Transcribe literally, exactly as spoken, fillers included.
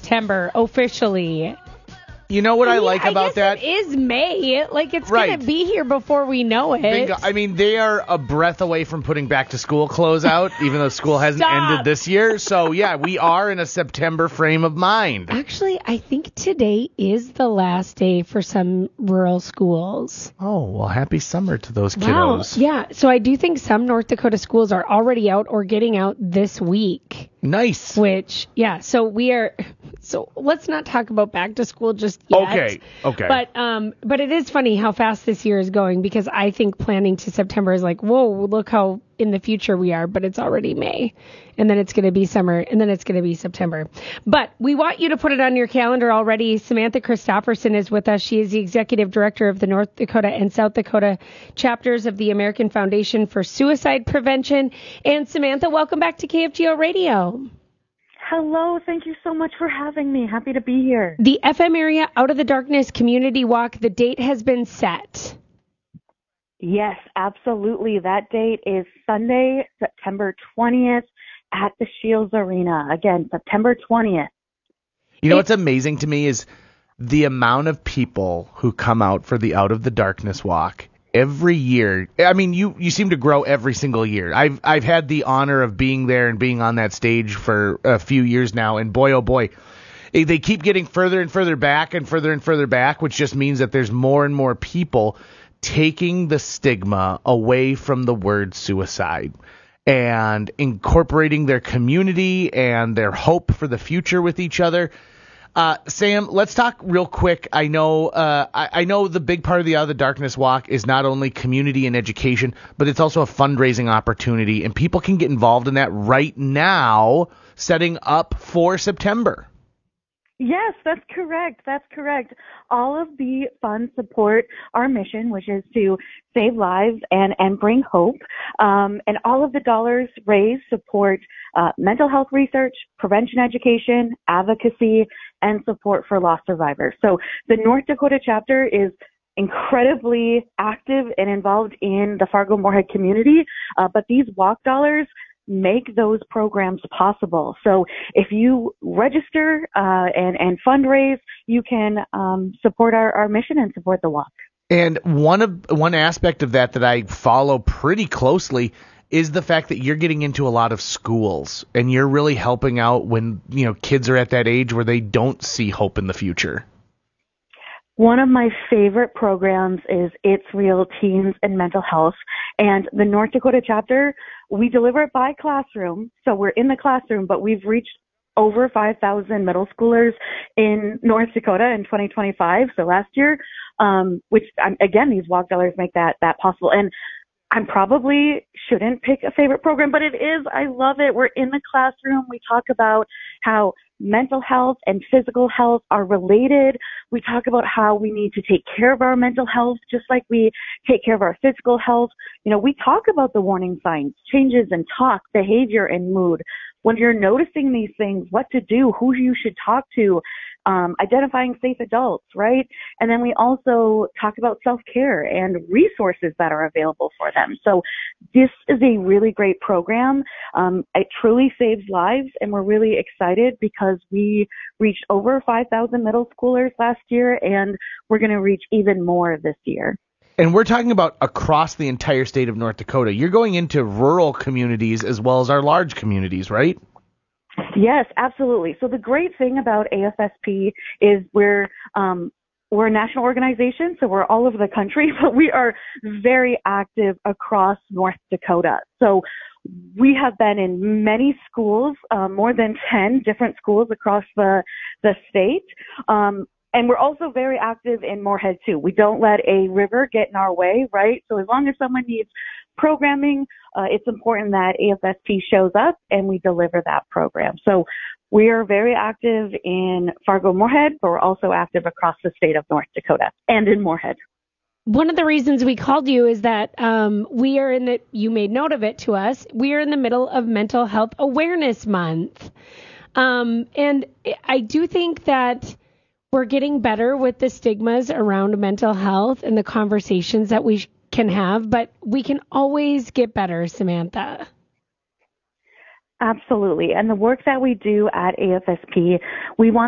September officially. You know what I, I mean, like I about guess that? It is May. Like, it's Right. going to be here before we know it. Bingo. I mean, they are a breath away from putting back to school clothes out, even though school hasn't Stop. ended this year. So, yeah, we are in a September frame of mind. Actually, I think today is the last day for some rural schools. Oh, well, happy summer to those Wow. kiddos. Yeah. So I do think some North Dakota schools are already out or getting out this week. Nice. Which, yeah. So we are. So let's not talk about back to school just yet. Okay. Okay. But um, but it is funny how fast this year is going, because I think planning to September is like, whoa, look how in the future we are, but it's already May, and then it's going to be summer, and then it's going to be September. But we want you to put it on your calendar already. Samantha Christofferson is with us. She is the executive director of the North Dakota and South Dakota chapters of the American Foundation for Suicide Prevention. And Samantha, welcome back to K F G O Radio. Hello, thank you so much for having me. Happy to be here. The F M Area Out of the Darkness Community Walk, the date has been set. Yes, absolutely. That date is Sunday, September twentieth at the Shields Arena. Again, September twentieth. You know what's amazing to me is the amount of people who come out for the Out of the Darkness walk every year. I mean, you, you seem to grow every single year. I've I've had the honor of being there and being on that stage for a few years now, and boy, oh boy, they keep getting further and further back and further and further back, which just means that there's more and more people taking the stigma away from the word suicide and incorporating their community and their hope for the future with each other. Uh, Sam, let's talk real quick. I know, uh, I, I know the big part of the Out of the Darkness walk is not only community and education, but it's also a fundraising opportunity, and people can get involved in that right now, setting up for September. Yes, that's correct. That's correct. All of the funds support our mission, which is to save lives and, and bring hope. Um, and all of the dollars raised support uh, mental health research, prevention education, advocacy, and support for lost survivors. So the North Dakota chapter is incredibly active and involved in the Fargo-Moorhead community, uh, but these walk dollars make those programs possible. So if you register uh, and, and fundraise, you can um, support our, our mission and support the walk. And one of one aspect of that that I follow pretty closely is the fact that you're getting into a lot of schools and you're really helping out when, you know, kids are at that age where they don't see hope in the future. One of my favorite programs is It's Real Teens and Mental Health. And the North Dakota chapter, we deliver it by classroom. So we're in the classroom, but we've reached over five thousand middle schoolers in North Dakota in twenty twenty-five. So last year, um, which um, again, these walk dollars make that, that possible. And I probably shouldn't pick a favorite program, but it is. I love it. We're in the classroom. We talk about how mental health and physical health are related. We talk about how we need to take care of our mental health just like we take care of our physical health. You know, we talk about the warning signs, changes in talk, behavior, and mood. When you're noticing these things, what to do, who you should talk to, um, identifying safe adults, right? And then we also talk about self-care and resources that are available for them. So this is a really great program. Um, it truly saves lives, and we're really excited because we reached over five thousand middle schoolers last year, and we're going to reach even more this year. And we're talking about across the entire state of North Dakota. You're going into rural communities as well as our large communities, right? Yes, absolutely. So the great thing about A F S P is we're um, we're a national organization, so we're all over the country, but we are very active across North Dakota. So we have been in many schools, uh, more than ten different schools across the the state. Um, And we're also very active in Moorhead, too. We don't let a river get in our way, right? So as long as someone needs programming, uh, it's important that A F S P shows up and we deliver that program. So we are very active in Fargo-Moorhead, but we're also active across the state of North Dakota and in Moorhead. One of the reasons we called you is that um, we are in the, you made note of it to us, we are in the middle of Mental Health Awareness Month. Um, and I do think that we're getting better with the stigmas around mental health and the conversations that we sh- can have, but we can always get better, Samantha. Absolutely. And the work that we do at A F S P, we want